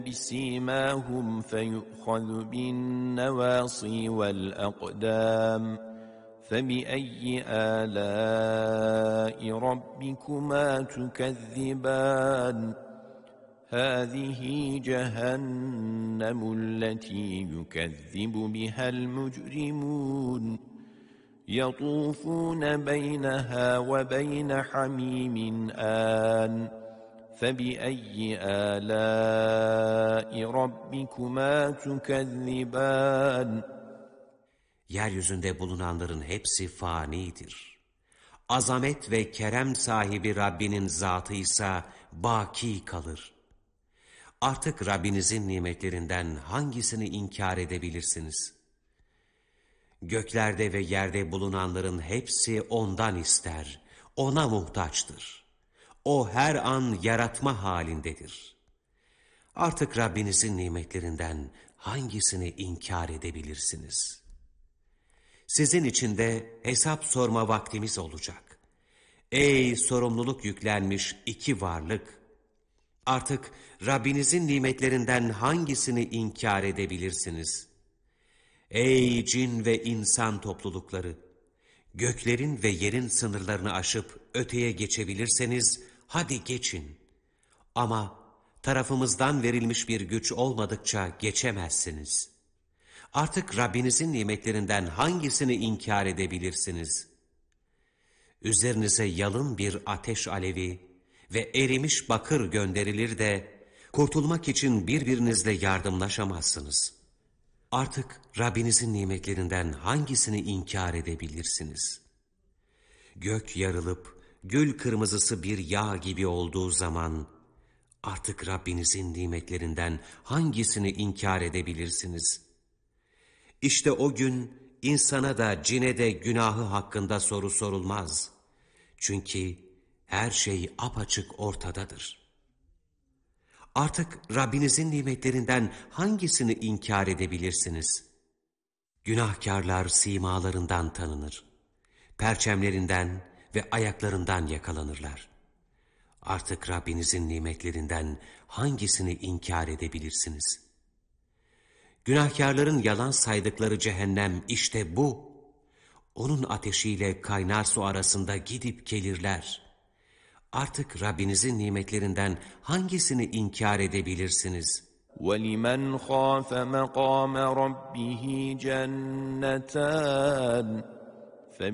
بسيماهم فيؤخذ بالنواصي والأقدام فبأي آلاء ربكما تكذبان هذه جهنم التي يكذب بها المجرمون يطوفون بينها وبين حميم آن فبأي آلاء ربكما تكذبان Yeryüzünde bulunanların hepsi fanidir. Azamet ve kerem sahibi Rabbinin zatı ise baki kalır. Artık Rabbinizin nimetlerinden hangisini inkar edebilirsiniz? Göklerde ve yerde bulunanların hepsi ondan ister, ona muhtaçtır. O her an yaratma halindedir. Artık Rabbinizin nimetlerinden hangisini inkar edebilirsiniz? Sizin için de hesap sorma vaktimiz olacak. Ey sorumluluk yüklenmiş iki varlık! Artık Rabbinizin nimetlerinden hangisini inkar edebilirsiniz? Ey cin ve insan toplulukları! Göklerin ve yerin sınırlarını aşıp öteye geçebilirseniz hadi geçin. Ama tarafımızdan verilmiş bir güç olmadıkça geçemezsiniz. Artık Rabbinizin nimetlerinden hangisini inkar edebilirsiniz? Üzerinize yalın bir ateş alevi ve erimiş bakır gönderilir de kurtulmak için birbirinizle yardımlaşamazsınız. Artık Rabbinizin nimetlerinden hangisini inkar edebilirsiniz? Gök yarılıp gül kırmızısı bir yağ gibi olduğu zaman artık Rabbinizin nimetlerinden hangisini inkar edebilirsiniz? İşte o gün insana da cine de günahı hakkında soru sorulmaz. Çünkü her şey apaçık ortadadır. Artık Rabbinizin nimetlerinden hangisini inkar edebilirsiniz? Günahkarlar simalarından tanınır. Perçemlerinden ve ayaklarından yakalanırlar. Artık Rabbinizin nimetlerinden hangisini inkar edebilirsiniz? Günahkarların yalan saydıkları cehennem işte bu. Onun ateşiyle kaynar su arasında gidip gelirler. Artık Rabbinizin nimetlerinden hangisini inkar edebilirsiniz? وَلِمَنْ خَافَ مَقَامَ رَبِّهِ جَنَّتَانِ